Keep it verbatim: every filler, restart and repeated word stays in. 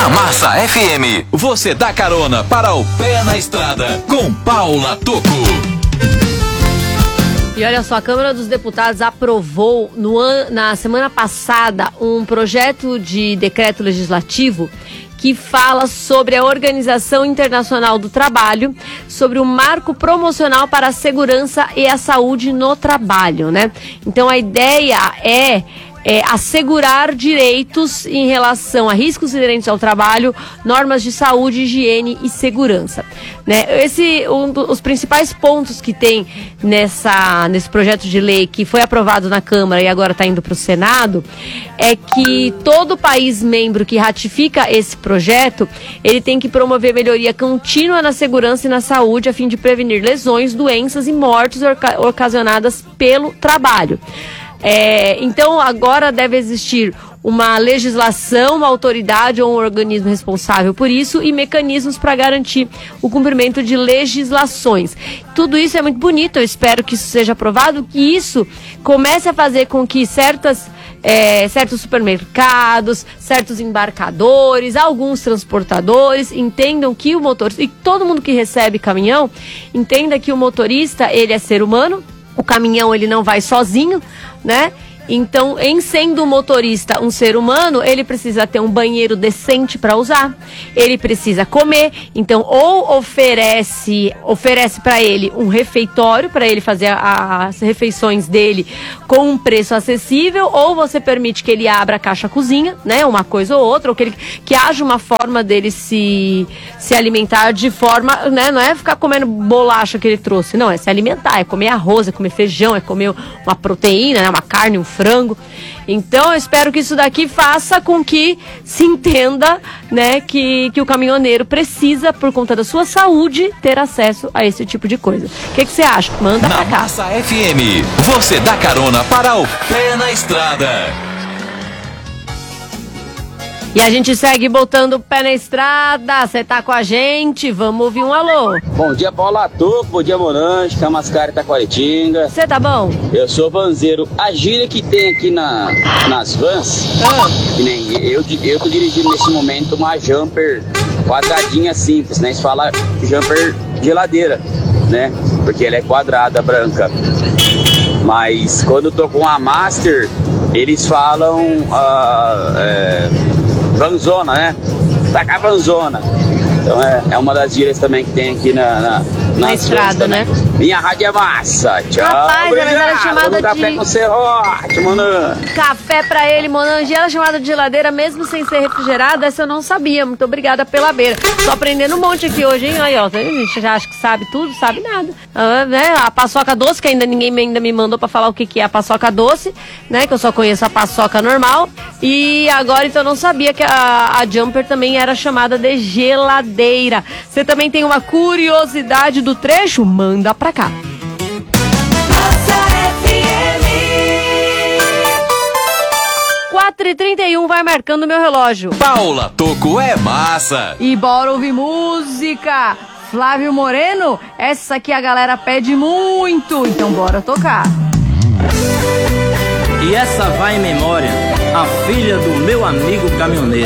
Na Massa F M, você dá carona para o Pé na Estrada com Paula Tocco. E olha só, a Câmara dos Deputados aprovou no an... na semana passada um projeto de decreto legislativo que fala sobre a Organização Internacional do Trabalho, sobre o marco promocional para a segurança e a saúde no trabalho, né? Então a ideia é... É, assegurar direitos em relação a riscos inerentes ao trabalho, normas de saúde, higiene e segurança. Né? Esse, um dos principais pontos que tem nessa, nesse projeto de lei que foi aprovado na Câmara e agora está indo para o Senado, é que todo país membro que ratifica esse projeto, ele tem que promover melhoria contínua na segurança e na saúde a fim de prevenir lesões, doenças e mortes oca- ocasionadas pelo trabalho. É, então agora deve existir uma legislação, uma autoridade ou um organismo responsável por isso e mecanismos para garantir o cumprimento de legislações. Tudo isso é muito bonito, eu espero que isso seja aprovado, que isso comece a fazer com que certas, é, certos supermercados, certos embarcadores, alguns transportadores entendam que o motorista, e todo mundo que recebe caminhão, entenda que o motorista, ele é ser humano. O caminhão, ele não vai sozinho, né? Então, em sendo o motorista um ser humano, ele precisa ter um banheiro decente para usar, ele precisa comer, então ou oferece oferece para ele um refeitório, para ele fazer a, as refeições dele com um preço acessível, ou você permite que ele abra a caixa cozinha, né, uma coisa ou outra, ou que, ele, que haja uma forma dele se, se alimentar de forma, né, não é ficar comendo bolacha que ele trouxe, não, é se alimentar, é comer arroz, é comer feijão, é comer uma proteína, né, uma carne, um frango. Então eu espero que isso daqui faça com que se entenda, né, que, que o caminhoneiro precisa, por conta da sua saúde, ter acesso a esse tipo de coisa. O que você acha? Manda pra cá. Na Massa F M, você dá carona para o Pé na Estrada. E a gente segue botando o pé na estrada. Você tá com a gente? Vamos ouvir um alô. Bom dia, Paula Tocco. Bom dia, Morange, Camascara, Taquaritinga. Você tá bom? Eu sou vanzeiro. A gíria que tem aqui na, nas vans, Ah. que nem eu, eu tô dirigindo nesse momento uma jumper quadradinha simples, né? Eles falam jumper geladeira, né? Porque ela é quadrada, branca. Mas quando eu tô com a Master, eles falam uh, é, vanzona, né? Taca vanzona. Então é, é uma das gírias também que tem aqui na, na, na estrada, né? Minha rádio é massa. Tchau. Rapaz, obrigado. ela é chamada Vamos de... café com serrote, mano. Café pra ele, Monange. Ela é chamada de geladeira mesmo sem ser refrigerada. Essa eu não sabia. Muito obrigada pela beira. Tô aprendendo um monte aqui hoje, hein? Aí, ó. A gente já acha que sabe tudo, sabe nada. Ah, né? A paçoca doce, que ainda ninguém ainda me mandou pra falar o que, que é a paçoca doce, né? Que eu só conheço a paçoca normal. E agora, então, eu não sabia que a, a Jumper também era chamada de geladeira. Você também tem uma curiosidade do trecho? Manda pra cá. quatro e trinta e um vai marcando meu relógio. Paula Tocco é massa. E bora ouvir música. Flávio Moreno, essa aqui a galera pede muito, então bora tocar. E essa vai em memória, a filha do meu amigo caminhoneiro.